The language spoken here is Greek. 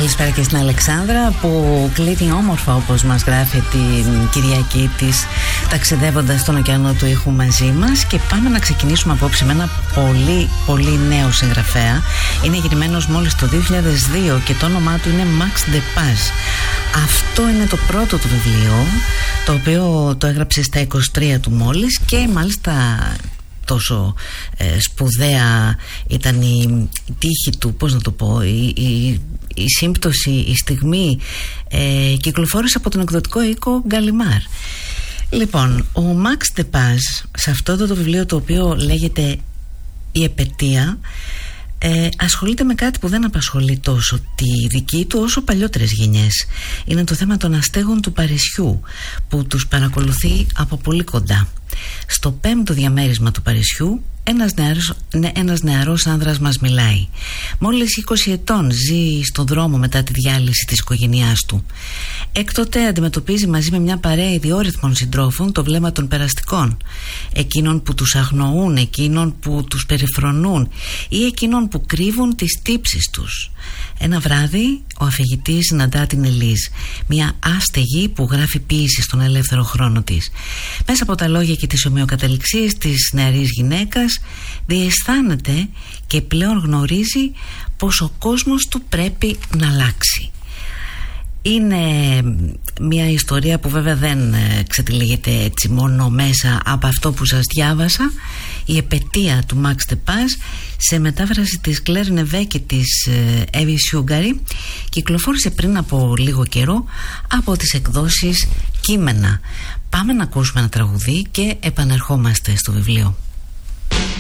Καλησπέρα και στην Αλεξάνδρα που κλείνει όμορφα, όπως μας γράφει, την Κυριακή της, ταξιδεύοντας στον ωκεανό του ήχου μαζί μας. Και πάμε να ξεκινήσουμε απόψε με ένα πολύ πολύ νέο συγγραφέα. Είναι γεννημένος μόλις το 2002 και το όνομά του είναι Max Depaz. Αυτό είναι το πρώτο του βιβλίο, το οποίο το έγραψε στα 23 του μόλις, και μάλιστα τόσο σπουδαία ήταν η τύχη του, πώς να το πω, η σύμπτωση, η στιγμή, κυκλοφόρησε από τον εκδοτικό οίκο Γκαλιμάρ. Λοιπόν, ο Max Depaz, σε αυτό το βιβλίο, το οποίο λέγεται «Η Επετεία», ασχολείται με κάτι που δεν απασχολεί τόσο τη δική του όσο παλιότερες γενιές. Είναι το θέμα των αστέγων του Παρισιού, που τους παρακολουθεί από πολύ κοντά. Στο 5ο διαμέρισμα του Παρισιού ένας νεαρός άνδρας μας μιλάει. Μόλις 20 ετών, ζει στον δρόμο μετά τη διάλυση της οικογένειάς του. Έκτοτε αντιμετωπίζει μαζί με μια παρέα ιδιόρυθμων συντρόφων το βλέμμα των περαστικών, εκείνων που τους αγνοούν, εκείνων που τους περιφρονούν ή εκείνων που κρύβουν τις τύψεις τους. Ένα βράδυ ο αφηγητής συναντά την Ελίζ, μια άστεγη που γράφει ποίηση στον ελεύθερο χρόνο της. Μέσα από τα λόγια και τις ομοιοκαταληξίες της νεαρής γυναίκας διαισθάνεται και πλέον γνωρίζει πως ο κόσμος του πρέπει να αλλάξει. Είναι μια ιστορία που βέβαια δεν ξετυλίγεται έτσι μόνο μέσα από αυτό που σας διάβασα. Η Επετεία του Max Depaz, σε μετάφραση της Κλέρ Νεβέ και της Εύη Σιούγκαρη, κυκλοφόρησε πριν από λίγο καιρό από τις εκδόσεις Κείμενα. Πάμε να ακούσουμε ένα τραγουδί και επανερχόμαστε στο βιβλίο.